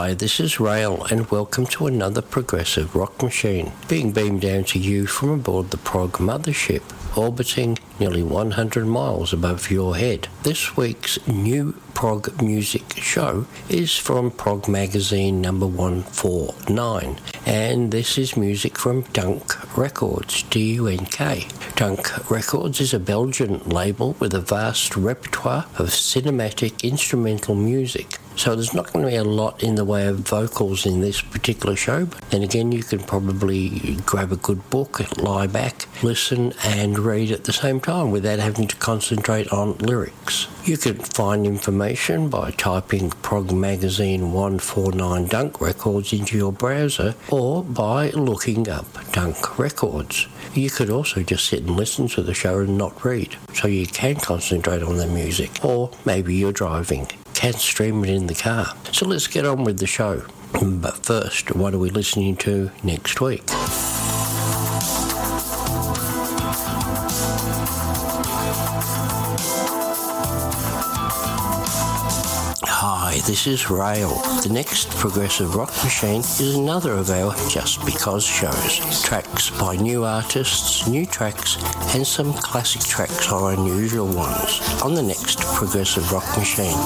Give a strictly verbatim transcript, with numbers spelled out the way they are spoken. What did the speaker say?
Hi, this is Rail, and welcome to another Progressive Rock Machine, being beamed down to you from aboard the Prog Mothership, orbiting nearly one hundred miles above your head. This week's new prog music show is from Prog Magazine number one forty-nine, and this is music from Dunk Records, D U N K. Dunk Records is a Belgian label with a vast repertoire of cinematic instrumental music. So there's not going to be a lot in the way of vocals in this particular show, but then again you can probably grab a good book, lie back, listen and read at the same time without having to concentrate on lyrics. You can find information by typing Prog Magazine one forty-nine Dunk Records into your browser or by looking up Dunk Records. You could also just sit and listen to the show and not read, so you can concentrate on the music, or maybe you're driving. Can stream it in the car. So let's get on with the show. But first, what are we listening to next week? Hi, this is Rail. The next Progressive Rock Machine is another of our Just Because shows. Tracks by new artists, new tracks, and some classic tracks are unusual ones on the next Progressive Rock Machine.